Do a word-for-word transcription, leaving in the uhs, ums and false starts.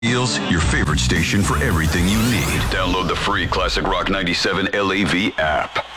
Eels, your favorite station for everything you need. Download the free Classic Rock ninety-seven L A V app.